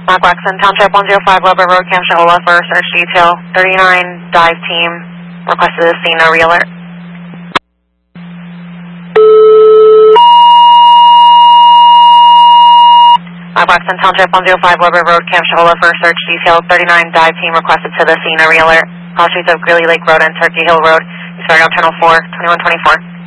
Mark Waxon, Township 105 Weber Road, Camp Shahola for search detail. 39 dive team requested the scene, no re-alert. Mark Waxon, Township 105 Weber Road, Camp Shahola for search detail. 39 dive team requested to the scene, no re-alert. Cross streets of Greeley Lake Road and Turkey Hill Road. Starting on channel 4, 2124.